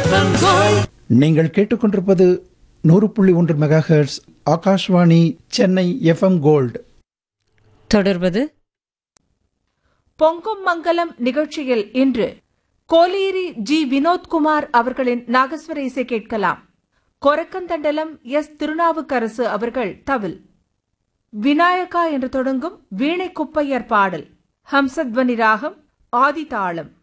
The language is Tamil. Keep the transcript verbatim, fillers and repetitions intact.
நீங்கள் கேட்டுக்கொண்டிருப்பது நூறு புள்ளி ஒன்று mega hertz Akashvani Chennai FM gold. தொடர்வது பொங்கும் மங்கலம் நிகழ்ச்சியில் இன்று கோலேரி ஜி வினோத்குமார் அவர்களின் நாகஸ்வர இசை கேட்கலாம். கொரக்கந்தண்டலம் எஸ் திருநாவுக்கரசு அவர்கள் தவில். விநாயகா என்று தொடங்கும் வீணை குப்பையர் பாடல். ஹம்சத்வனி ராகம் ஆதி தாளம்.